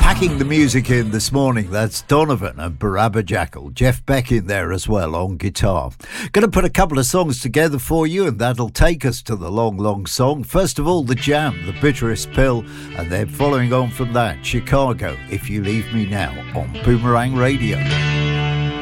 Packing the music in this morning, that's Donovan and Barabba Jackal. Jeff Beck in there as well on guitar. Going to put a couple of songs together for you, and that'll take us to the long, long song. First of all, The Jam, The Bitterest Pill, and then following on from that, Chicago, If You Leave Me Now on Boomerang Radio.